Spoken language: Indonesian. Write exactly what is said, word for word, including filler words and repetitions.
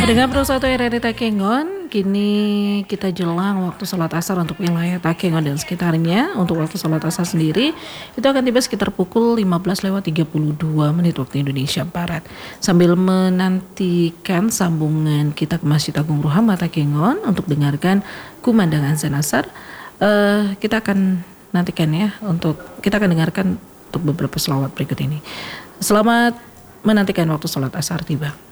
Dengan persatu R R I Takengon, kini kita jelang waktu sholat asar untuk wilayah Takengon dan sekitarnya. Untuk waktu sholat asar sendiri, itu akan tiba sekitar pukul lima belas lewat tiga puluh dua menit waktu Indonesia Barat. Sambil menantikan sambungan kita ke Masjid Agung Ruhama Takengon untuk dengarkan kumandangan azan asar, uh, kita akan nantikan ya untuk kita akan dengarkan untuk beberapa selawat berikut ini. Selamat menantikan waktu sholat asar tiba.